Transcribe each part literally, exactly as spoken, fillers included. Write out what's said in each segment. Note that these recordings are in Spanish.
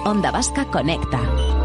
Onda Vasca Conecta.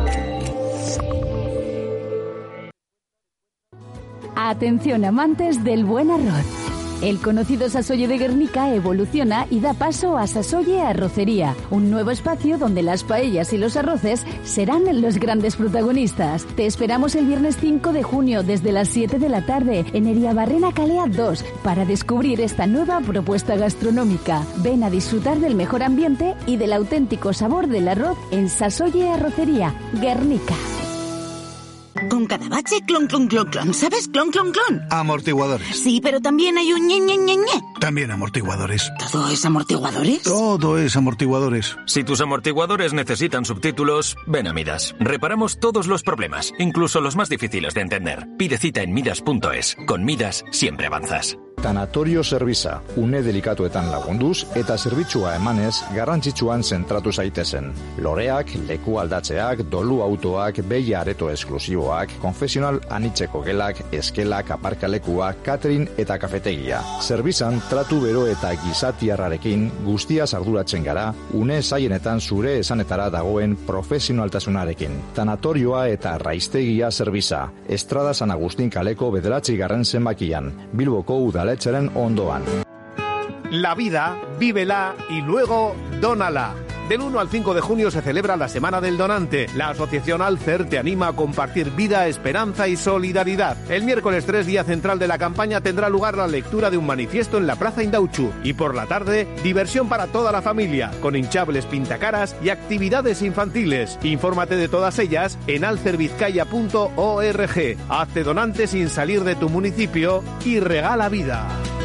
Atención amantes del buen arroz. El conocido Sasoye de Guernica evoluciona y da paso a Sasoye Arrocería, un nuevo espacio donde las paellas y los arroces serán los grandes protagonistas. Te esperamos el viernes cinco de junio desde las siete de la tarde en Eriabarrena Calea dos para descubrir esta nueva propuesta gastronómica. Ven a disfrutar del mejor ambiente y del auténtico sabor del arroz en Sasoye Arrocería, Guernica. Con cada bache, clon, clon, clon, clon. ¿Sabes? Clon, clon, clon. Amortiguadores. Sí, pero también hay un ñe, ñe, ñe, ñe. También amortiguadores. ¿Todo es amortiguadores? Todo es amortiguadores. Si tus amortiguadores necesitan subtítulos, ven a Midas. Reparamos todos los problemas, incluso los más difíciles de entender. Pide cita en midas punto es. Con Midas siempre avanzas. Tanatorio Serviza, une delikatuetan lagunduz eta zerbitzua emanez garrantzitsuan zentratu zaitezen. Loreak, leku aldatzeak, dolu autoak, behi areto esklusiboak, konfesional anitzeko gelak, eskelak, aparkalekuak, catering eta kafetegia. Zerbizan tratu bero eta gizatiarrarekin guztia arduratzen gara, une zaienetan zure esanetara dagoen profesionaltasunarekin. Tanatorioa eta raiztegia Zerbiza, Estrada San Agustín kaleko bederatzi garren zenbakian, Bilboko udale ondoan. La vida, vívela y luego dónala. Del uno al cinco de junio se celebra la Semana del Donante. La Asociación Alcer te anima a compartir vida, esperanza y solidaridad. El miércoles tres, día central de la campaña, tendrá lugar la lectura de un manifiesto en la Plaza Indauchu. Y por la tarde, diversión para toda la familia, con hinchables, pintacaras y actividades infantiles. Infórmate de todas ellas en alcervizcaya punto org. Hazte donante sin salir de tu municipio y regala vida.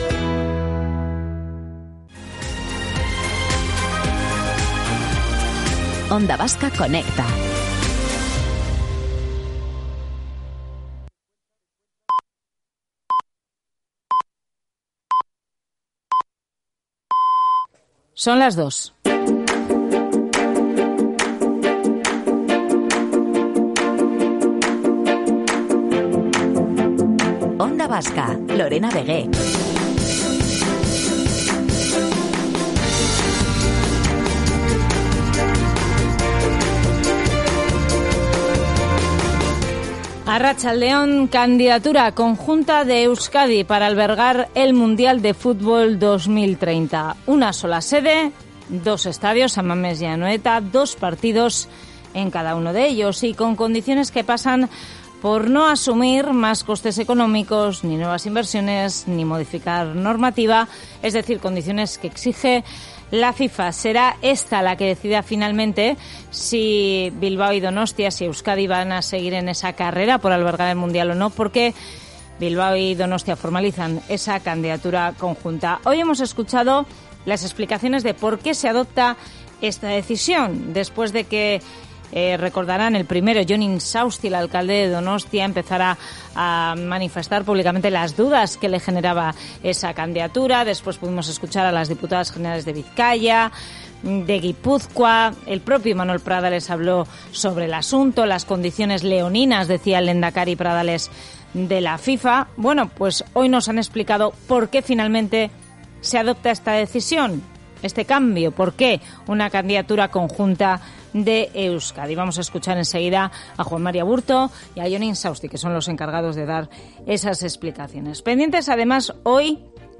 Onda Vasca Conecta. Son las dos. Onda Vasca, Lorena Vegué. Arratsaldeon, candidatura conjunta de Euskadi para albergar el Mundial de Fútbol dos mil treinta. Una sola sede, dos estadios, San Mamés y Anoeta, dos partidos en cada uno de ellos y con condiciones que pasan por no asumir más costes económicos, ni nuevas inversiones, ni modificar normativa, es decir, condiciones que exige la FIFA. Será esta la que decida finalmente si Bilbao y Donostia, si Euskadi van a seguir en esa carrera por albergar el Mundial o no, porque Bilbao y Donostia formalizan esa candidatura conjunta. Hoy hemos escuchado las explicaciones de por qué se adopta esta decisión, después de que Eh, recordarán, el primero, Jon Insausti, el alcalde de Donostia, empezara a manifestar públicamente las dudas que le generaba esa candidatura. Después pudimos escuchar a las diputadas generales de Vizcaya, de Guipúzcoa. El propio Manuel Pradales habló sobre el asunto, las condiciones leoninas, decía el lehendakari Pradales, de la FIFA. Bueno, pues hoy nos han explicado por qué finalmente se adopta esta decisión, este cambio, por qué una candidatura conjunta de Euskadi. Vamos a escuchar enseguida a Juan María Burto y a Jon Insausti, que son los encargados de dar esas explicaciones. Pendientes, además, hoy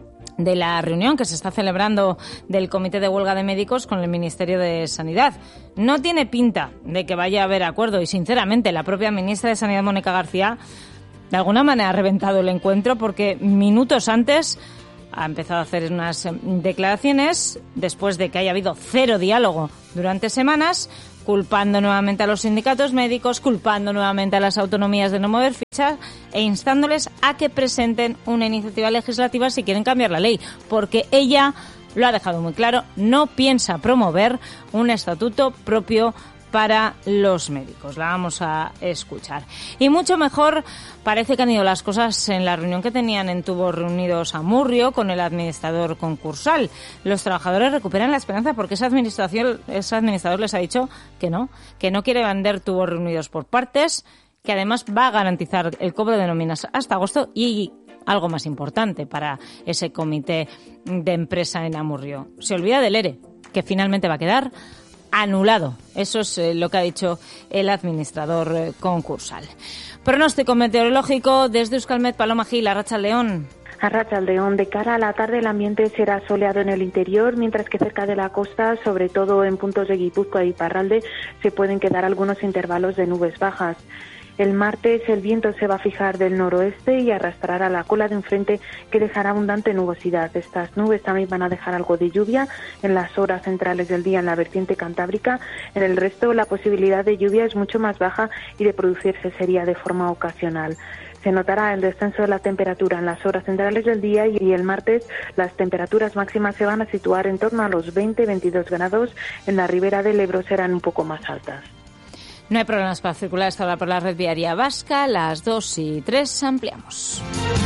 de la reunión que se está celebrando del Comité de Huelga de Médicos con el Ministerio de Sanidad. No tiene pinta de que vaya a haber acuerdo y, sinceramente, la propia ministra de Sanidad, Mónica García, de alguna manera ha reventado el encuentro, porque minutos antes ha empezado a hacer unas declaraciones después de que haya habido cero diálogo durante semanas, culpando nuevamente a los sindicatos médicos, culpando nuevamente a las autonomías de no mover fichas e instándoles a que presenten una iniciativa legislativa si quieren cambiar la ley, porque ella lo ha dejado muy claro, no piensa promover un estatuto propio para los médicos. La vamos a escuchar. Y mucho mejor parece que han ido las cosas en la reunión que tenían en Tubos Reunidos Amurrio con el administrador concursal. Los trabajadores recuperan la esperanza porque esa administración, ese administrador les ha dicho que no, que no quiere vender Tubos Reunidos por partes, que además va a garantizar el cobro de nóminas hasta agosto y algo más importante para ese comité de empresa en Amurrio. Se olvida del ERE, que finalmente va a quedar anulado. Eso es eh, lo que ha dicho el administrador eh, concursal. Pronóstico meteorológico desde Euskalmet, Paloma Gil, Arratsaldeon. Arratsaldeon, de cara a la tarde el ambiente será soleado en el interior, mientras que cerca de la costa, sobre todo en puntos de Guipúzcoa y Iparralde, se pueden quedar algunos intervalos de nubes bajas. El martes el viento se va a fijar del noroeste y arrastrará la cola de un frente que dejará abundante nubosidad. Estas nubes también van a dejar algo de lluvia en las horas centrales del día en la vertiente cantábrica. En el resto la posibilidad de lluvia es mucho más baja y de producirse sería de forma ocasional. Se notará el descenso de la temperatura en las horas centrales del día y el martes las temperaturas máximas se van a situar en torno a los veinte a veintidós grados. En la ribera del Ebro serán un poco más altas. No hay problemas para circular hasta ahora por la red viaria vasca. Las dos y tres ampliamos.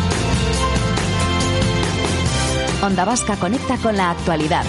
Onda Vasca conecta con la actualidad.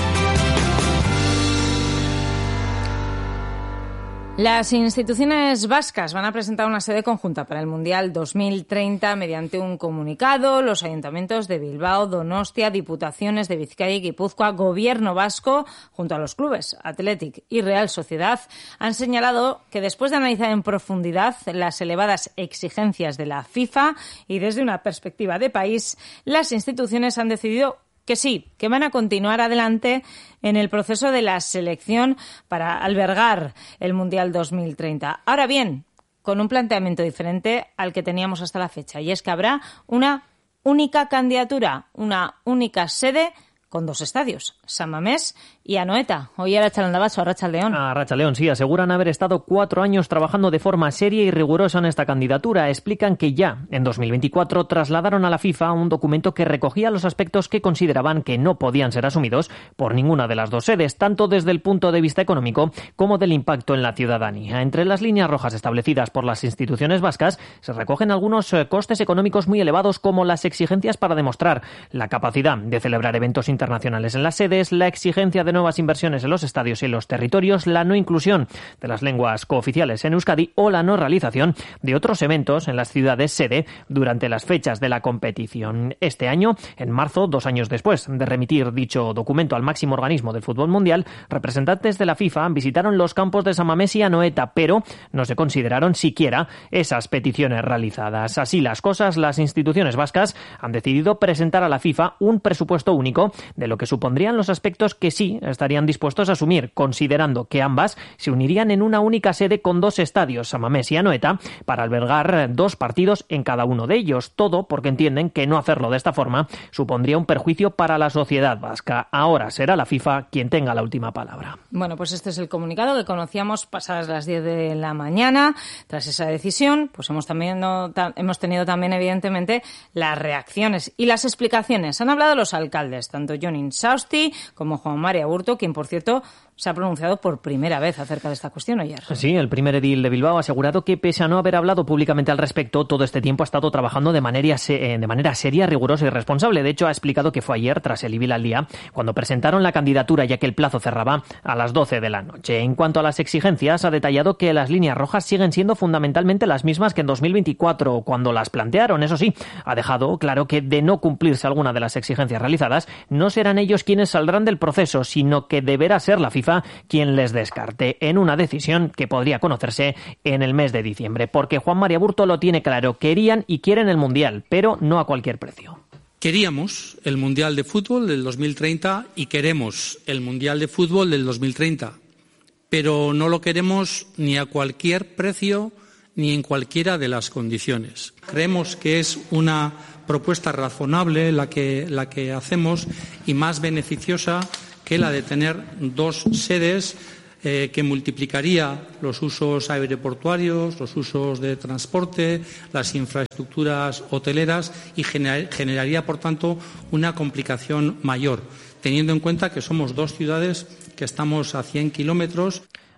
Las instituciones vascas van a presentar una sede conjunta para el Mundial dos mil treinta mediante un comunicado. Los ayuntamientos de Bilbao, Donostia, Diputaciones de Bizkaia y Guipúzcoa, Gobierno vasco, junto a los clubes Athletic y Real Sociedad, han señalado que después de analizar en profundidad las elevadas exigencias de la FIFA y desde una perspectiva de país, las instituciones han decidido que sí, que van a continuar adelante en el proceso de la selección para albergar el Mundial dos mil treinta. Ahora bien, con un planteamiento diferente al que teníamos hasta la fecha, y es que habrá una única candidatura, una única sede con dos estadios, San Mamés y Anoeta. Hoy Arratsaldeon, Arratsaldeon. Arratsaldeon, sí, aseguran haber estado cuatro años trabajando de forma seria y rigurosa en esta candidatura. Explican que ya en dos mil veinticuatro trasladaron a la FIFA un documento que recogía los aspectos que consideraban que no podían ser asumidos por ninguna de las dos sedes, tanto desde el punto de vista económico como del impacto en la ciudadanía. Entre las líneas rojas establecidas por las instituciones vascas se recogen algunos costes económicos muy elevados, como las exigencias para demostrar la capacidad de celebrar eventos internacionales en las sedes, la exigencia de nuevas inversiones en los estadios y en los territorios, la no inclusión de las lenguas cooficiales en Euskadi o la no realización de otros eventos en las ciudades sede durante las fechas de la competición. Este año, en marzo, dos años después de remitir dicho documento al máximo organismo del fútbol mundial, representantes de la FIFA visitaron los campos de San Mamés y Anoeta, pero no se consideraron siquiera esas peticiones realizadas. Así las cosas, las instituciones vascas han decidido presentar a la FIFA un presupuesto único de lo que supondrían los aspectos que sí estarían dispuestos a asumir, considerando que ambas se unirían en una única sede con dos estadios, San Mamés y Anoeta, para albergar dos partidos en cada uno de ellos. Todo porque entienden que no hacerlo de esta forma supondría un perjuicio para la sociedad vasca. Ahora será la FIFA quien tenga la última palabra. Bueno, pues este es el comunicado que conocíamos pasadas las diez de la mañana. Tras esa decisión, pues hemos, también, no, ta, hemos tenido también, evidentemente, las reacciones y las explicaciones. Han hablado los alcaldes, tanto Jon Insausti como Juan Mari Aburto, quien, por cierto, se ha pronunciado por primera vez acerca de esta cuestión ayer. Sí, el primer edil de Bilbao ha asegurado que, pese a no haber hablado públicamente al respecto, todo este tiempo ha estado trabajando de manera, de manera seria, rigurosa y responsable. De hecho, ha explicado que fue ayer, tras el Ibil al día, cuando presentaron la candidatura, ya que el plazo cerraba a las doce de la noche. En cuanto a las exigencias, ha detallado que las líneas rojas siguen siendo fundamentalmente las mismas que en dos mil veinticuatro, cuando las plantearon. Eso sí, ha dejado claro que, de no cumplirse alguna de las exigencias realizadas, no serán ellos quienes saldrán del proceso, sino que deberá ser la FIFA quien les descarte, en una decisión que podría conocerse en el mes de diciembre. Porque Juan Mari Aburto lo tiene claro: querían y quieren el Mundial, pero no a cualquier precio. Queríamos el Mundial de Fútbol del dos mil treinta y queremos el Mundial de Fútbol del dos mil treinta, pero no lo queremos ni a cualquier precio ni en cualquiera de las condiciones. Creemos que es una propuesta razonable la que, la que hacemos y más beneficiosa que la de tener dos sedes eh, que multiplicaría los usos aeroportuarios, los usos de transporte, las infraestructuras hoteleras y gener, generaría, por tanto, una complicación mayor, teniendo en cuenta que somos dos ciudades que estamos a cien kilómetros.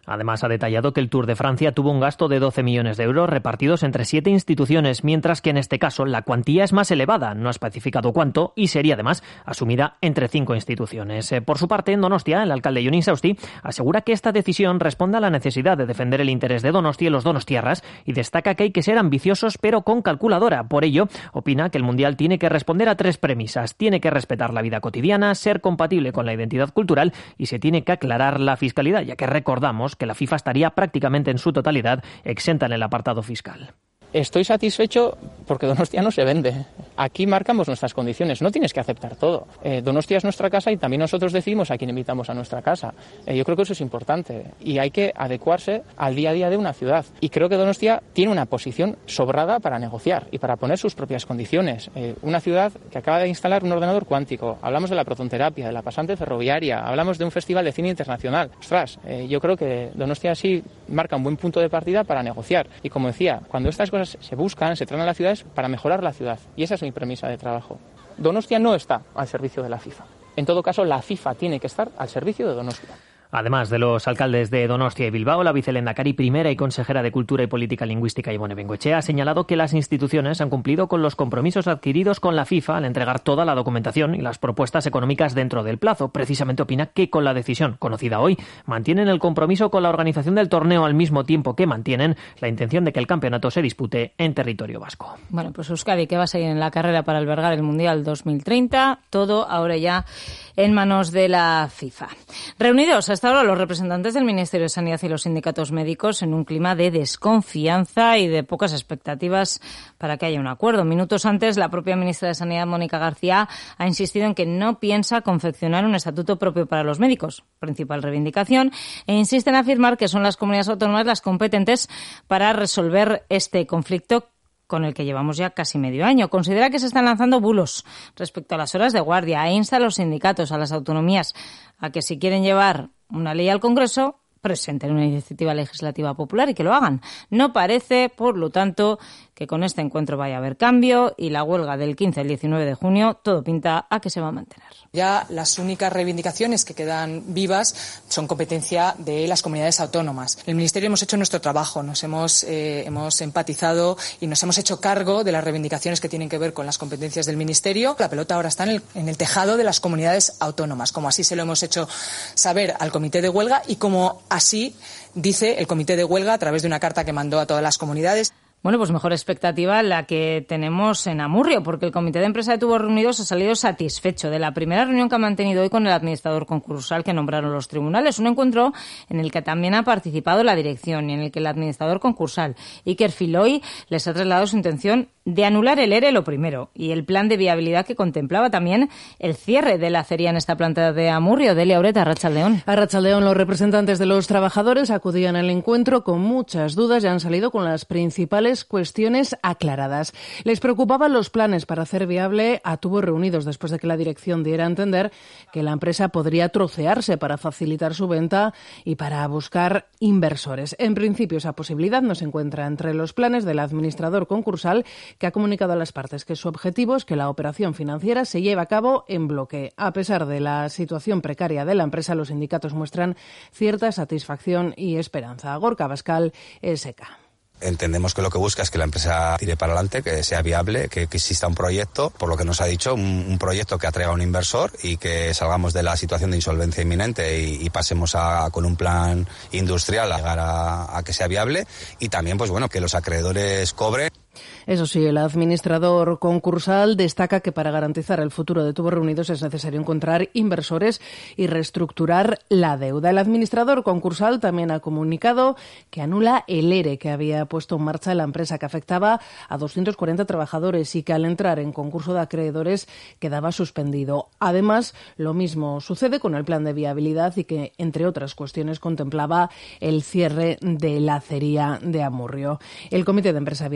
Además, ha detallado que el Tour de Francia tuvo un gasto de doce millones de euros repartidos entre siete instituciones, mientras que en este caso la cuantía es más elevada, no ha especificado cuánto, y sería además asumida entre cinco instituciones. Eh, por su parte, en Donostia, el alcalde Jon Insausti asegura que esta decisión responde a la necesidad de defender el interés de Donostia y los donostiarras y destaca que hay que ser ambiciosos pero con calculadora. Por ello, opina que el Mundial tiene que responder a tres premisas. Tiene que respetar la vida cotidiana, ser compatible con la identidad cultural y se tiene que aclarar la fiscalidad, ya que recordamos que la FIFA estaría prácticamente en su totalidad exenta en el apartado fiscal. Estoy satisfecho porque Donostia no se vende. Aquí marcamos nuestras condiciones, no tienes que aceptar todo. Eh, Donostia es nuestra casa y también nosotros decidimos a quién invitamos a nuestra casa. Eh, yo creo que eso es importante y hay que adecuarse al día a día de una ciudad. Y creo que Donostia tiene una posición sobrada para negociar y para poner sus propias condiciones. Eh, una ciudad que acaba de instalar un ordenador cuántico, hablamos de la protonterapia, de la pasante ferroviaria, hablamos de un festival de cine internacional. Ostras, eh, yo creo que Donostia sí marca un buen punto de partida para negociar. Y como decía, cuando estas cosas se buscan, se traen a las ciudades para mejorar la ciudad. Y esa es mi premisa de trabajo. Donostia no está al servicio de la FIFA. En todo caso, la FIFA tiene que estar al servicio de Donostia. Además de los alcaldes de Donostia y Bilbao, la vicelendakari primera y consejera de Cultura y Política Lingüística, Ibone Bengoechea, ha señalado que las instituciones han cumplido con los compromisos adquiridos con la FIFA al entregar toda la documentación y las propuestas económicas dentro del plazo. Precisamente opina que con la decisión conocida hoy mantienen el compromiso con la organización del torneo al mismo tiempo que mantienen la intención de que el campeonato se dispute en territorio vasco. Bueno, pues Euskadi, que va a seguir en la carrera para albergar el Mundial dos mil treinta, todo ahora ya en manos de la FIFA. Reunidos hasta ahora los representantes del Ministerio de Sanidad y los sindicatos médicos en un clima de desconfianza y de pocas expectativas para que haya un acuerdo. Minutos antes, la propia ministra de Sanidad, Mónica García, ha insistido en que no piensa confeccionar un estatuto propio para los médicos, principal reivindicación, e insiste en afirmar que son las comunidades autónomas las competentes para resolver este conflicto con el que llevamos ya casi medio año. Considera que se están lanzando bulos respecto a las horas de guardia e insta a los sindicatos, a las autonomías, a que si quieren llevar una ley al Congreso, presenten una iniciativa legislativa popular y que lo hagan. No parece, por lo tanto, que con este encuentro vaya a haber cambio y la huelga del quince al diecinueve de junio todo pinta a que se va a mantener. Ya las únicas reivindicaciones que quedan vivas son competencia de las comunidades autónomas. El Ministerio hemos hecho nuestro trabajo, nos hemos, eh, hemos empatizado y nos hemos hecho cargo de las reivindicaciones que tienen que ver con las competencias del Ministerio. La pelota ahora está en el, en el tejado de las comunidades autónomas, como así se lo hemos hecho saber al Comité de Huelga y como así dice el Comité de Huelga a través de una carta que mandó a todas las comunidades. Bueno, pues mejor expectativa la que tenemos en Amurrio, porque el Comité de Empresa de Tubos Reunidos ha salido satisfecho de la primera reunión que ha mantenido hoy con el administrador concursal que nombraron los tribunales. Un encuentro en el que también ha participado la dirección y en el que el administrador concursal, Iker Filoy, les ha trasladado su intención de anular el ERE, lo primero, y el plan de viabilidad que contemplaba también el cierre de la acería en esta planta de Amurrio. Delia Ureta, Arratsaldeón. Arratsaldeón, los representantes de los trabajadores acudían al encuentro con muchas dudas y han salido con las principales cuestiones aclaradas. Les preocupaban los planes para hacer viable a Tubos Reunidos después de que la dirección diera a entender que la empresa podría trocearse para facilitar su venta y para buscar inversores. En principio, esa posibilidad no se encuentra entre los planes del administrador concursal, que ha comunicado a las partes que su objetivo es que la operación financiera se lleve a cabo en bloque. A pesar de la situación precaria de la empresa, los sindicatos muestran cierta satisfacción y esperanza. Gorka Abascal, E S K. Entendemos que lo que busca es que la empresa tire para adelante, que sea viable, que, que exista un proyecto, por lo que nos ha dicho, un, un proyecto que atraiga a un inversor y que salgamos de la situación de insolvencia inminente y, y pasemos a, con un plan industrial a llegar a, a que sea viable y también, pues bueno, que los acreedores cobren. Eso sí, el administrador concursal destaca que para garantizar el futuro de Tubos Reunidos es necesario encontrar inversores y reestructurar la deuda. El administrador concursal también ha comunicado que anula el ERE que había puesto en marcha la empresa, que afectaba a doscientos cuarenta trabajadores y que al entrar en concurso de acreedores quedaba suspendido. Además, lo mismo sucede con el plan de viabilidad y que, entre otras cuestiones, contemplaba el cierre de la acería de Amurrio. El comité de empresa había recurrido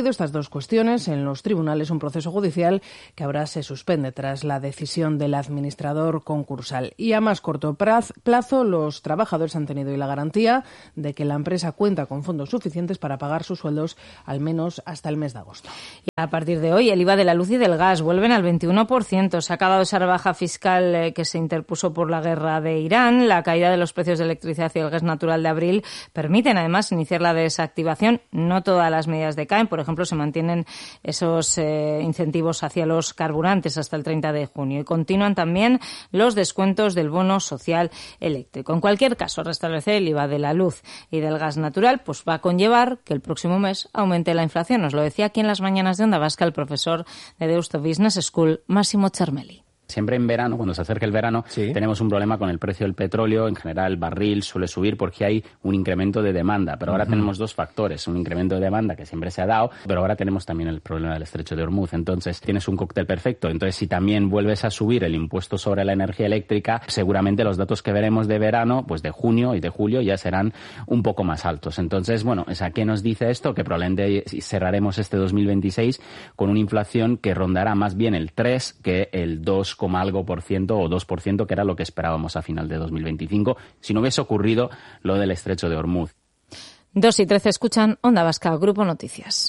habido estas dos cuestiones en los tribunales, un proceso judicial que ahora se suspende tras la decisión del administrador concursal. Y a más corto plazo, los trabajadores han tenido hoy la garantía de que la empresa cuenta con fondos suficientes para pagar sus sueldos al menos hasta el mes de agosto. Y a partir de hoy, el I V A de la luz y del gas vuelven al veintiuno por ciento. Se ha acabado esa rebaja fiscal eh, que se interpuso por la guerra de Irán. La caída de los precios de electricidad y el gas natural de abril permiten, además, iniciar la desactivación. No todas las medidas decaen. Por ejemplo, se mantienen esos eh, incentivos hacia los carburantes hasta el treinta de junio. Y continúan también los descuentos del bono social eléctrico. En cualquier caso, restablecer el I V A de la luz y del gas natural pues va a conllevar que el próximo mes aumente la inflación. Nos lo decía aquí en las mañanas de Onda Vasca el profesor de Deusto Business School, Massimo Cermelli. Siempre en verano, cuando se acerca el verano, sí. tenemos un problema con el precio del petróleo. En general, el barril suele subir porque hay un incremento de demanda. Pero ahora uh-huh. tenemos dos factores. Un incremento de demanda que siempre se ha dado, pero ahora tenemos también el problema del estrecho de Hormuz. Entonces, tienes un cóctel perfecto. Entonces, si también vuelves a subir el impuesto sobre la energía eléctrica, seguramente los datos que veremos de verano, pues de junio y de julio, ya serán un poco más altos. Entonces, bueno, ¿a qué nos dice esto? Que probablemente cerraremos este dos mil veintiséis con una inflación que rondará más bien el tres que el dos algo por ciento o dos por ciento, que era lo que esperábamos a final de dos mil veinticinco, si no hubiese ocurrido lo del estrecho de Hormuz. Dos y trece escuchan Onda Vasca, Grupo Noticias.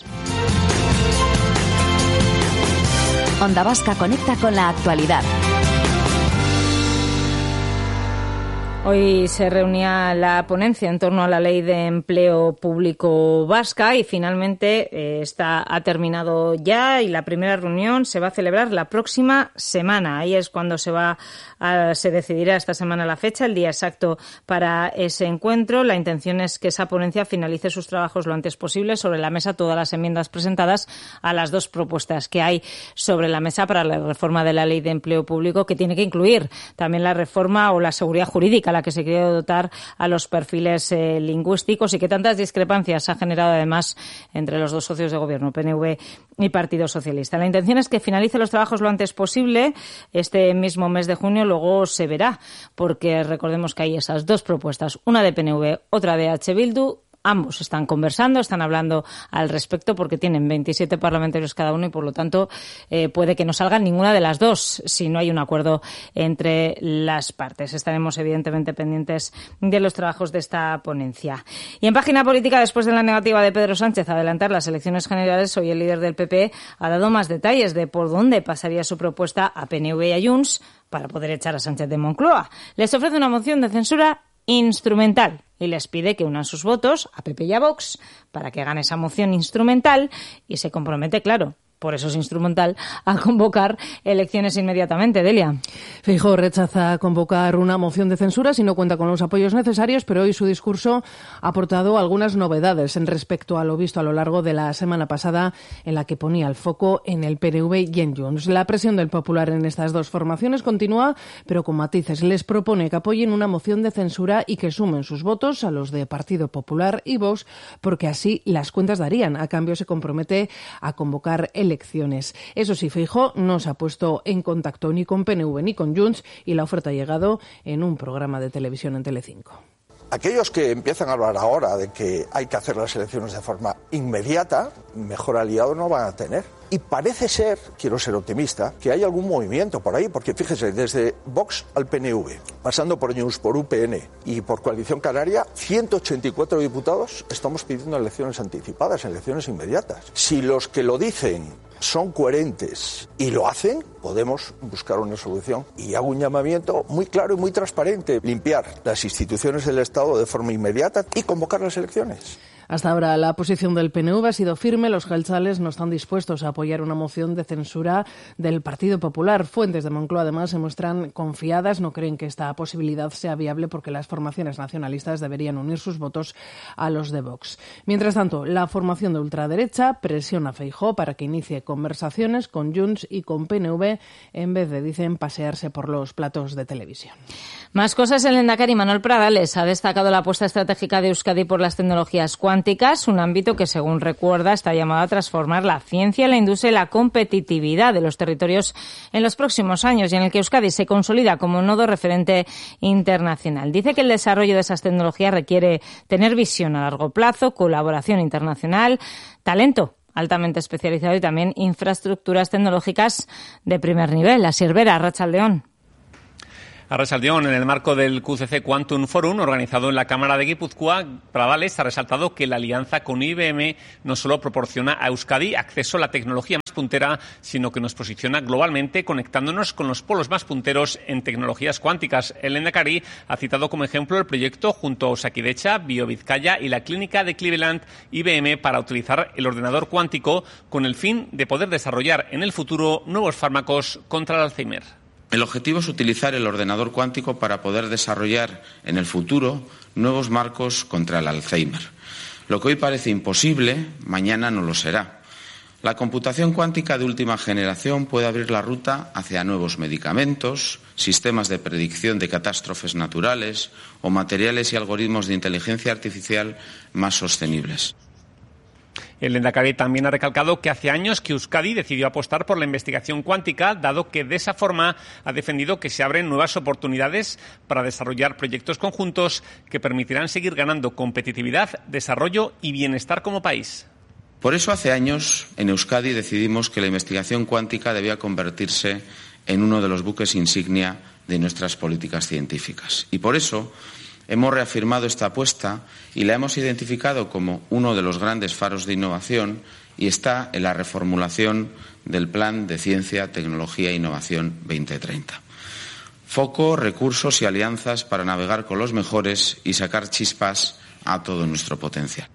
Onda Vasca conecta con la actualidad. Hoy se reunía la ponencia en torno a la Ley de Empleo Público Vasca y finalmente eh, esta ha terminado ya y la primera reunión se va a celebrar la próxima semana. Ahí es cuando se va a, se decidirá esta semana la fecha, el día exacto para ese encuentro. La intención es que esa ponencia finalice sus trabajos lo antes posible. Sobre la mesa todas las enmiendas presentadas a las dos propuestas que hay sobre la mesa para la reforma de la Ley de Empleo Público, que tiene que incluir también la reforma o la seguridad jurídica, la que se quiere dotar a los perfiles eh, lingüísticos y que tantas discrepancias ha generado además entre los dos socios de gobierno, P N V y Partido Socialista. La intención es que finalice los trabajos lo antes posible este mismo mes de junio, luego se verá, porque recordemos que hay esas dos propuestas, una de P N V, otra de H. Bildu. Ambos están conversando, están hablando al respecto porque tienen veintisiete parlamentarios cada uno y, por lo tanto, eh, puede que no salgan ninguna de las dos si no hay un acuerdo entre las partes. Estaremos, evidentemente, pendientes de los trabajos de esta ponencia. Y en página política, después de la negativa de Pedro Sánchez a adelantar las elecciones generales, hoy el líder del P P ha dado más detalles de por dónde pasaría su propuesta a P N V y a Junts para poder echar a Sánchez de Moncloa. Les ofrece una moción de censura instrumental y les pide que unan sus votos a P P y a Vox para que gane esa moción instrumental y se compromete, claro, por eso es instrumental, a convocar elecciones inmediatamente. Delia. Feijóo rechaza convocar una moción de censura si no cuenta con los apoyos necesarios, pero hoy su discurso ha aportado algunas novedades en respecto a lo visto a lo largo de la semana pasada, en la que ponía el foco en el P N V y en Junts. La presión del Popular en estas dos formaciones continúa, pero con matices. Les propone que apoyen una moción de censura y que sumen sus votos a los de Partido Popular y Vox, porque así las cuentas darían. A cambio, se compromete a convocar elecciones. elecciones. Eso sí, Feijóo no se ha puesto en contacto ni con P N V ni con Junts y la oferta ha llegado en un programa de televisión en Telecinco. Aquellos que empiezan a hablar ahora de que hay que hacer las elecciones de forma inmediata, mejor aliado no van a tener. Y parece ser, quiero ser optimista, que hay algún movimiento por ahí, porque fíjese, desde Vox al P N V, pasando por Junts, por U P N y por Coalición Canaria, ciento ochenta y cuatro diputados estamos pidiendo elecciones anticipadas, elecciones inmediatas. Si los que lo dicen son coherentes y lo hacen, podemos buscar una solución. Y hago un llamamiento muy claro y muy transparente: limpiar las instituciones del Estado de forma inmediata y convocar las elecciones. Hasta ahora la posición del P N V ha sido firme. Los jeltzales no están dispuestos a apoyar una moción de censura del Partido Popular. Fuentes de Moncloa, además, se muestran confiadas. No creen que esta posibilidad sea viable porque las formaciones nacionalistas deberían unir sus votos a los de Vox. Mientras tanto, la formación de ultraderecha presiona a Feijóo para que inicie conversaciones con Junts y con P N V en vez de, dicen, pasearse por los platos de televisión. Más cosas. El lehendakari Manuel Pradales ha destacado la apuesta estratégica de Euskadi por las tecnologías cuánticas, un ámbito que, según recuerda, está llamado a transformar la ciencia, la industria y la competitividad de los territorios en los próximos años, y en el que Euskadi se consolida como nodo referente internacional. Dice que el desarrollo de esas tecnologías requiere tener visión a largo plazo, colaboración internacional, talento altamente especializado y también infraestructuras tecnológicas de primer nivel. La Siervera, Arratsaldeon. Arratsaldeon, en el marco del Q C C Quantum Forum, organizado en la Cámara de Guipúzcoa, Pradales ha resaltado que la alianza con I B M no solo proporciona a Euskadi acceso a la tecnología más puntera, sino que nos posiciona globalmente conectándonos con los polos más punteros en tecnologías cuánticas. El Lehendakari ha citado como ejemplo el proyecto junto a Osakidecha, BioVizcaya y la Clínica de Cleveland I B M para utilizar el ordenador cuántico con el fin de poder desarrollar en el futuro nuevos fármacos contra el Alzheimer. El objetivo es utilizar el ordenador cuántico para poder desarrollar en el futuro nuevos marcos contra el Alzheimer. Lo que hoy parece imposible, mañana no lo será. La computación cuántica de última generación puede abrir la ruta hacia nuevos medicamentos, sistemas de predicción de catástrofes naturales o materiales y algoritmos de inteligencia artificial más sostenibles. El Lehendakari también ha recalcado que hace años que Euskadi decidió apostar por la investigación cuántica, dado que de esa forma ha defendido que se abren nuevas oportunidades para desarrollar proyectos conjuntos que permitirán seguir ganando competitividad, desarrollo y bienestar como país. Por eso hace años en Euskadi decidimos que la investigación cuántica debía convertirse en uno de los buques insignia de nuestras políticas científicas. Y por eso hemos reafirmado esta apuesta y la hemos identificado como uno de los grandes faros de innovación y está en la reformulación del Plan de Ciencia, Tecnología e Innovación veinte treinta. Foco, recursos y alianzas para navegar con los mejores y sacar chispas a todo nuestro potencial.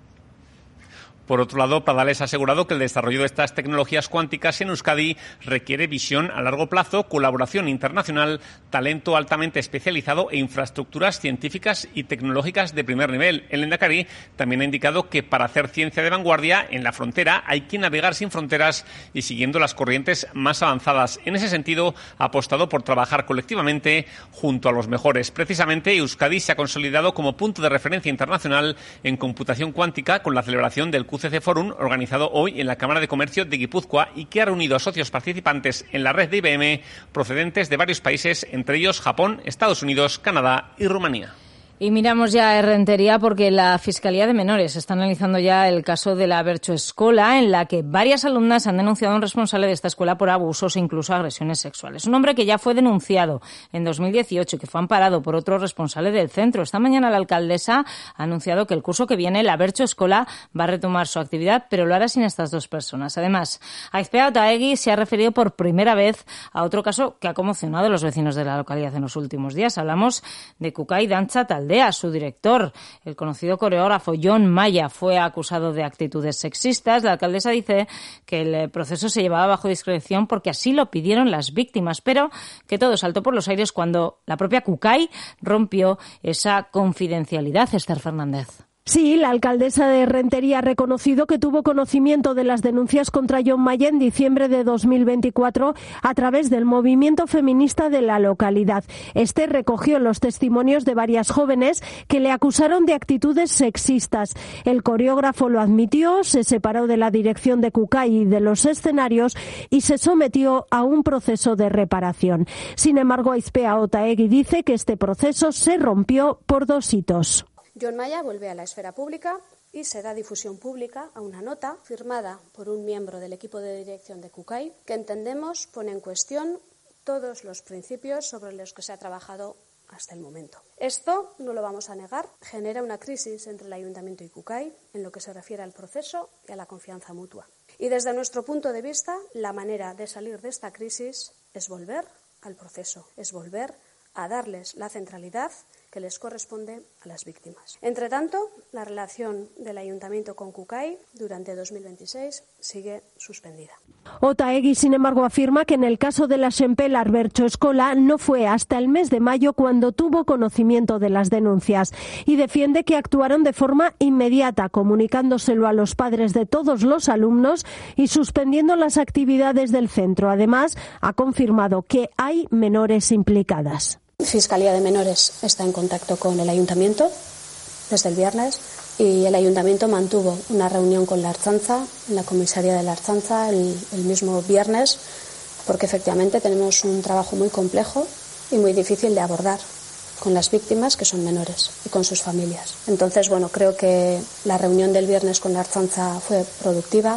Por otro lado, Pradales ha asegurado que el desarrollo de estas tecnologías cuánticas en Euskadi requiere visión a largo plazo, colaboración internacional, talento altamente especializado e infraestructuras científicas y tecnológicas de primer nivel. El Lehendakari también ha indicado que para hacer ciencia de vanguardia en la frontera hay que navegar sin fronteras y siguiendo las corrientes más avanzadas. En ese sentido, ha apostado por trabajar colectivamente junto a los mejores. Precisamente, Euskadi se ha consolidado como punto de referencia internacional en computación cuántica con la celebración del Q C C Forum, organizado hoy en la Cámara de Comercio de Guipúzcoa y que ha reunido a socios participantes en la red de I B M procedentes de varios países, entre ellos Japón, Estados Unidos, Canadá y Rumanía. Y miramos ya a Errentería porque la Fiscalía de Menores está analizando ya el caso de la Bercho Escola, en la que varias alumnas han denunciado a un responsable de esta escuela por abusos e incluso agresiones sexuales. Un hombre que ya fue denunciado en dos mil dieciocho y que fue amparado por otro responsable del centro. Esta mañana la alcaldesa ha anunciado que el curso que viene, la Bercho Escola, va a retomar su actividad, pero lo hará sin estas dos personas. Además, Aizpea Otaegui se ha referido por primera vez a otro caso que ha conmocionado a los vecinos de la localidad en los últimos días. Hablamos de Kukai Dantza Taldea. Su director, el conocido coreógrafo John Maya, fue acusado de actitudes sexistas. La alcaldesa dice que el proceso se llevaba bajo discreción porque así lo pidieron las víctimas, pero que todo saltó por los aires cuando la propia Kukai rompió esa confidencialidad. Esther Fernández. Sí, la alcaldesa de Rentería ha reconocido que tuvo conocimiento de las denuncias contra John Maya en diciembre de dos mil veinticuatro a través del movimiento feminista de la localidad. Este recogió los testimonios de varias jóvenes que le acusaron de actitudes sexistas. El coreógrafo lo admitió, se separó de la dirección de Kukai y de los escenarios y se sometió a un proceso de reparación. Sin embargo, Aizpea Otaegui dice que este proceso se rompió por dos hitos. John Maya vuelve a la esfera pública y se da difusión pública a una nota firmada por un miembro del equipo de dirección de Kukai que entendemos pone en cuestión todos los principios sobre los que se ha trabajado hasta el momento. Esto, no lo vamos a negar, genera una crisis entre el Ayuntamiento y Kukai en lo que se refiere al proceso y a la confianza mutua. Y desde nuestro punto de vista, la manera de salir de esta crisis es volver al proceso, es volver a darles la centralidad que les corresponde a las víctimas. Entre tanto, la relación del Ayuntamiento con Kukai durante dos mil veintiséis sigue suspendida. Otaegui, sin embargo, afirma que en el caso de la Xempelar Bercho Escola no fue hasta el mes de mayo cuando tuvo conocimiento de las denuncias y defiende que actuaron de forma inmediata, comunicándoselo a los padres de todos los alumnos y suspendiendo las actividades del centro. Además, ha confirmado que hay menores implicadas. Fiscalía de Menores está en contacto con el Ayuntamiento desde el viernes y el Ayuntamiento mantuvo una reunión con la Ertzaintza, en la comisaría de la Ertzaintza, el, el mismo viernes, porque efectivamente tenemos un trabajo muy complejo y muy difícil de abordar con las víctimas, que son menores, y con sus familias. Entonces, bueno, creo que la reunión del viernes con la Ertzaintza fue productiva,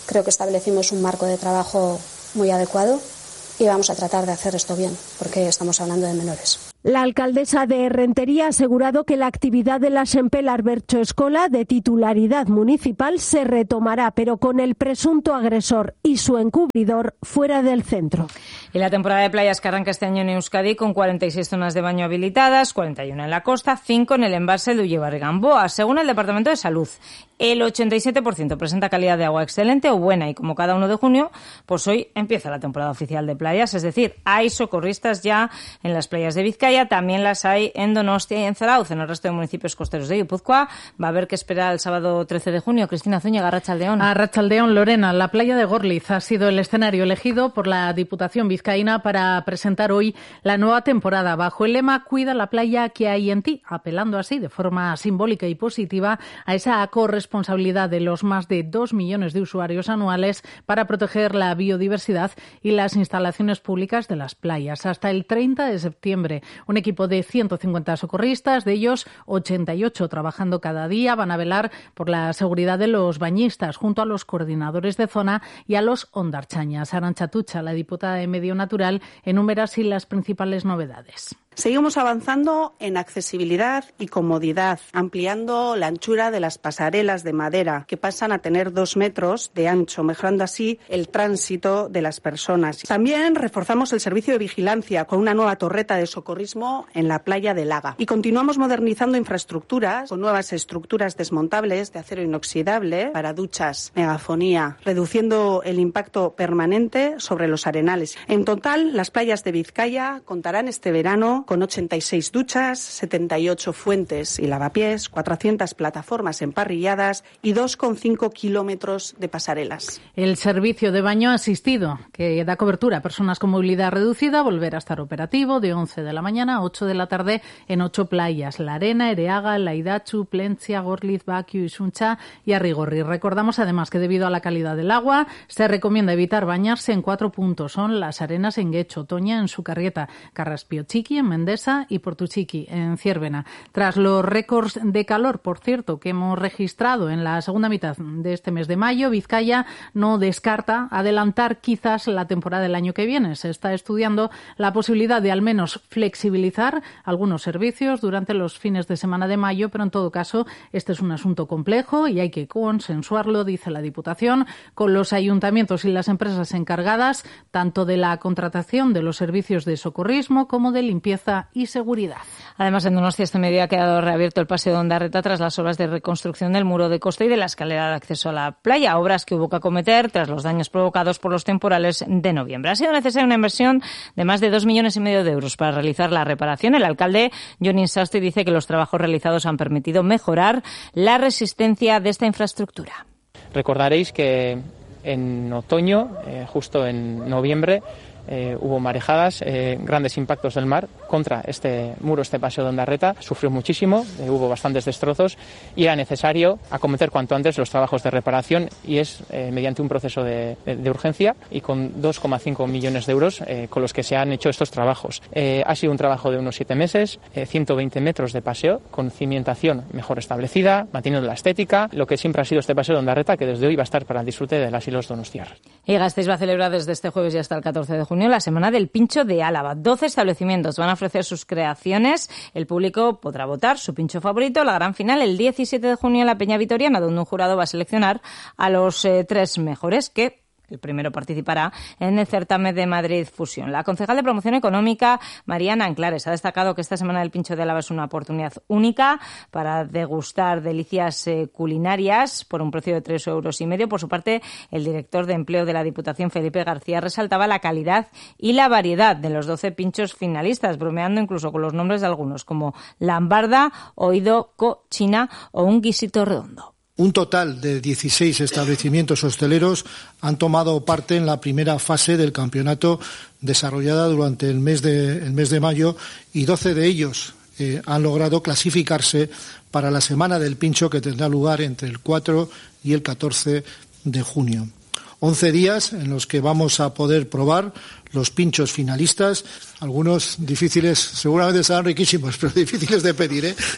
Creo que establecimos un marco de trabajo muy adecuado y vamos a tratar de hacer esto bien, porque estamos hablando de menores. La alcaldesa de Rentería ha asegurado que la actividad de la Sempel Albercho Escola, de titularidad municipal, se retomará, pero con el presunto agresor y su encubridor fuera del centro. Y la temporada de playas que arranca este año en Euskadi con cuarenta y seis zonas de baño habilitadas, cuarenta y una en la costa, cinco en el embalse de Ullebarri-Gamboa. Según el Departamento de Salud, el ochenta y siete por ciento presenta calidad de agua excelente o buena, y como cada uno de junio, pues hoy empieza la temporada oficial de playas, es decir, hay socorristas ya en las playas de Vizcaya, también las hay en Donostia y en Zarauz. En el resto de municipios costeros de Guipúzcoa va a haber que esperar el sábado trece de junio. Cristina Zúñiga, Arratsaldeón. Arratsaldeón, Lorena. La playa de Gorliz ha sido el escenario elegido por la Diputación vizcaína para presentar hoy la nueva temporada bajo el lema Cuida la playa que hay en ti, apelando así de forma simbólica y positiva a esa corresponsabilidad de los más de dos millones de usuarios anuales para proteger la biodiversidad y las instalaciones públicas de las playas. Hasta el treinta de septiembre, un equipo de ciento cincuenta socorristas, de ellos ochenta y ocho trabajando cada día, van a velar por la seguridad de los bañistas junto a los coordinadores de zona y a los ondarchañas. Arantxa Tucha, la diputada de Medio Natural, enumera así las principales novedades. Seguimos avanzando en accesibilidad y comodidad, ampliando la anchura de las pasarelas de madera, que pasan a tener dos metros de ancho, mejorando así el tránsito de las personas. También reforzamos el servicio de vigilancia con una nueva torreta de socorrismo en la playa de Laga. Y continuamos modernizando infraestructuras con nuevas estructuras desmontables de acero inoxidable para duchas, megafonía, reduciendo el impacto permanente sobre los arenales. En total, las playas de Vizcaya contarán este verano con ochenta y seis duchas, setenta y ocho fuentes y lavapiés, cuatrocientas plataformas emparrilladas y dos coma cinco kilómetros de pasarelas. El servicio de baño asistido, que da cobertura a personas con movilidad reducida, volverá a estar operativo de once de la mañana a ocho de la tarde en ocho playas: La Arena, Ereaga, Laidatxu, Plentzia, Gorliz, Baquio, Isuncha y Arrigorri. Recordamos además que debido a la calidad del agua se recomienda evitar bañarse en cuatro puntos. Son Las Arenas en Guecho, Toña en Sucarrieta, Carraspio Chiqui en Mendesa y Portuchiqui en Ciervena. Tras los récords de calor, por cierto, que hemos registrado en la segunda mitad de este mes de mayo, Vizcaya no descarta adelantar quizás la temporada del año que viene. Se está estudiando la posibilidad de al menos flexibilizar algunos servicios durante los fines de semana de mayo, pero en todo caso este es un asunto complejo y hay que consensuarlo, dice la Diputación, con los ayuntamientos y las empresas encargadas tanto de la contratación de los servicios de socorrismo como de limpieza y seguridad. Además, en Donostia este mediodía ha quedado reabierto el paseo de Ondarreta tras las obras de reconstrucción del muro de costa y de la escalera de acceso a la playa, obras que hubo que acometer tras los daños provocados por los temporales de noviembre. Ha sido necesaria una inversión de más de dos millones y medio de euros para realizar la reparación. El alcalde, Jon Insausti, dice que los trabajos realizados han permitido mejorar la resistencia de esta infraestructura. Recordaréis que en otoño, eh, justo en noviembre, Eh, hubo marejadas, eh, grandes impactos del mar contra este muro, este paseo de Ondarreta. Sufrió muchísimo, eh, hubo bastantes destrozos y era necesario acometer cuanto antes los trabajos de reparación, y es eh, mediante un proceso de, de, de urgencia y con dos coma cinco millones de euros eh, con los que se han hecho estos trabajos. Eh, ha sido un trabajo de unos siete meses, eh, ciento veinte metros de paseo con cimentación mejor establecida, manteniendo la estética, lo que siempre ha sido este paseo de Ondarreta, que desde hoy va a estar para el disfrute de las y los donostiarras. Y Gasteiz va a celebrar desde este jueves y hasta el catorce de junio la Semana del Pincho de Álava. doce establecimientos van a ofrecer sus creaciones. El público podrá votar su pincho favorito. La gran final el diecisiete de junio en la Peña Vitoriana, donde un jurado va a seleccionar a los eh, tres mejores que... El primero participará en el certamen de Madrid Fusión. La concejal de Promoción Económica, Mariana Anclares, ha destacado que esta Semana del Pincho de Álava es una oportunidad única para degustar delicias eh, culinarias por un precio de tres euros y medio. Por su parte, el director de Empleo de la Diputación, Felipe García, resaltaba la calidad y la variedad de los doce pinchos finalistas, bromeando incluso con los nombres de algunos, como lambarda, oído, cochina o un guisito redondo. Un total de dieciséis establecimientos hosteleros han tomado parte en la primera fase del campeonato desarrollada durante el mes de, el mes de mayo, y doce de ellos eh, han logrado clasificarse para la Semana del Pincho, que tendrá lugar entre el cuatro y el catorce de junio. once días en los que vamos a poder probar los pinchos finalistas, algunos difíciles, seguramente serán riquísimos, pero difíciles de pedir, ¿eh?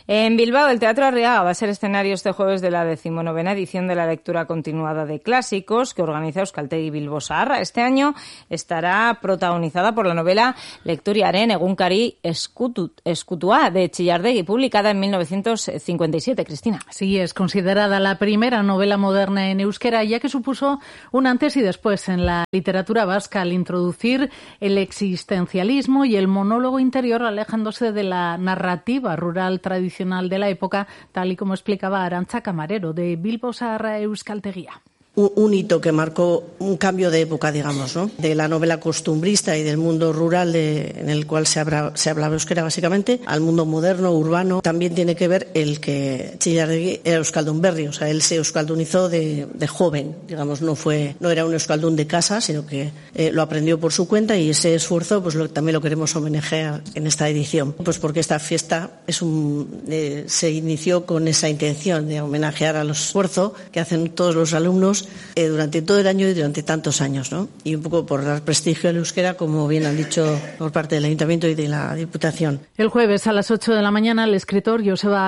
En Bilbao, el Teatro Arriaga va a ser escenario este jueves de la decimonovena edición de la lectura continuada de clásicos que organiza Euskaltegi Bilbo Zaharra. Este año estará protagonizada por la novela Lekturiaren Egunkari Eskutua de Chillardegi, publicada en mil novecientos cincuenta y siete. Cristina. Sí, es considerada la primera novela moderna en euskera, ya que supuso un antes y después en la literatura vasca al introducir el existencialismo y el monólogo interior, alejándose de la narrativa rural tradicional de la época, tal y como explicaba Arantza Camarero, de Bilbo Zaharra Euskaltegia. Un hito que marcó un cambio de época, digamos, ¿no? De la novela costumbrista y del mundo rural de, en el cual se, habla, se hablaba euskera básicamente, al mundo moderno, urbano. También tiene que ver el que Chillardegi era euskaldun berri, o sea, él se euskaldunizó de, de joven, digamos, no fue, no era un euskaldun de casa, sino que eh, lo aprendió por su cuenta, y ese esfuerzo pues lo, también lo queremos homenajear en esta edición, pues porque esta fiesta es un, eh, se inició con esa intención de homenajear al esfuerzo que hacen todos los alumnos Eh, durante todo el año y durante tantos años, ¿no? Y un poco por dar prestigio al euskera, como bien han dicho por parte del Ayuntamiento y de la Diputación. El jueves a las ocho de la mañana el escritor Joseba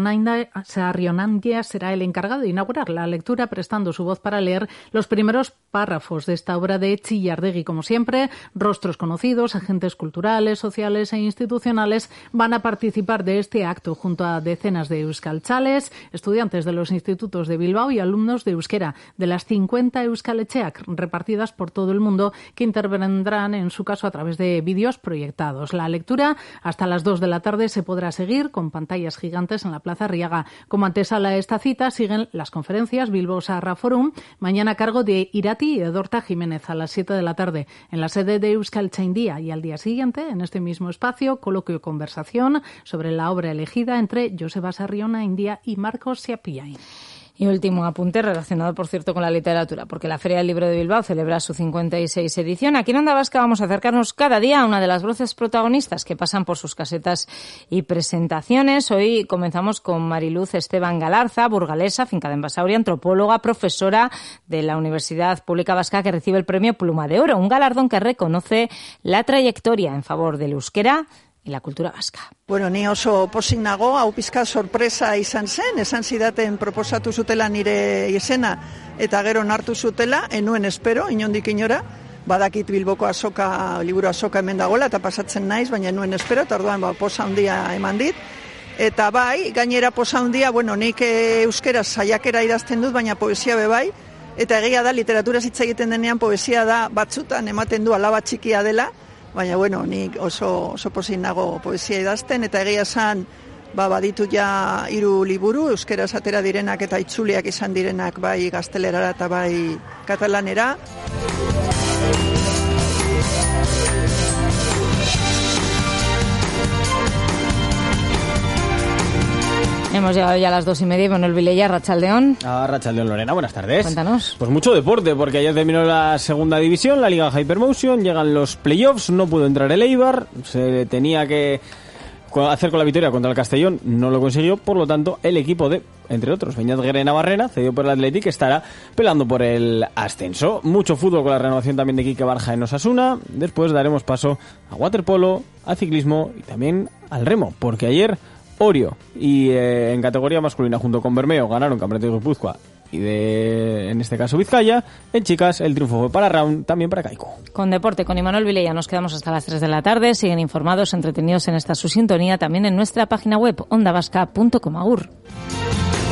Sarrionandia será el encargado de inaugurar la lectura, prestando su voz para leer los primeros párrafos de esta obra de Chillardegi. Como siempre, rostros conocidos, agentes culturales, sociales e institucionales van a participar de este acto junto a decenas de euskaltzales, estudiantes de los institutos de Bilbao y alumnos de euskera de las cincuenta euskaletxeak repartidas por todo el mundo, que intervendrán en su caso a través de vídeos proyectados. La lectura hasta las dos de la tarde se podrá seguir con pantallas gigantes en la Plaza Arriaga. Como antesala a esta cita siguen las conferencias Bilbo Zaharra Forum, mañana a cargo de Irati y Edorta Jiménez a las siete de la tarde en la sede de Euskaltzaindia, y al día siguiente en este mismo espacio coloquio conversación sobre la obra elegida entre Joseba Sarrionandia y Marcos Siapiain. Y último apunte relacionado, por cierto, con la literatura, porque la Feria del Libro de Bilbao celebra su cincuenta y seis edición. Aquí en Onda Vasca vamos a acercarnos cada día a una de las voces protagonistas que pasan por sus casetas y presentaciones. Hoy comenzamos con Mariluz Esteban Galarza, burgalesa, fincada en Basauri, antropóloga, profesora de la Universidad Pública Vasca, que recibe el premio Pluma de Oro, un galardón que reconoce la trayectoria en favor del euskera y la kultura vasca. Bueno, ni oso pozik nago, hau pizka sorpresa izan zen, esan zidaten proposatu zutela nire izena, eta gero onartu zutela, enuen espero, inondik inora, badakit Bilboko azoka, liburu azoka hemen dagoela, eta pasatzen naiz, baina enuen espero, eta orduan ba, posa handia eman dit. Eta bai, gainera posa handia, bueno, nik euskera saiakera idazten dut, baina poesia be bai, eta egia da, literatura hitz egiten denean poesia da batzutan ematen du alaba txikia dela, baina, bueno, nik oso, oso pozik nago poesia idazten, eta egia esan, ba, baditu ja hiru liburu, euskera atera direnak eta itzuliak izan direnak, bai gaztelerara eta bai katalanera. Hemos llegado ya a las dos y media. Manuel Vilella, Arratsaldeón. Ah, Arratsaldeón, Lorena, buenas tardes. Cuéntanos. Pues mucho deporte, porque ayer terminó la segunda división, la Liga Hypermotion, llegan los playoffs, no pudo entrar el Eibar, se tenía que hacer con la victoria contra el Castellón, no lo consiguió, por lo tanto, el equipo de, entre otros, Beñat Guerre Navarrena, cedido por el Athletic, estará peleando por el ascenso. Mucho fútbol con la renovación también de Quique Barja en Osasuna. Después daremos paso a waterpolo, a ciclismo y también al remo, porque ayer Orio y eh, en categoría masculina junto con Bermeo ganaron Campeonato de Guipúzcoa y de, en este caso, Vizcaya. En chicas el triunfo fue para Raun, también para Kaiku. Con deporte, con Imanol Vilella nos quedamos hasta las tres de la tarde. Siguen informados, entretenidos en esta su sintonía, también en nuestra página web ondavasca punto com. Agur.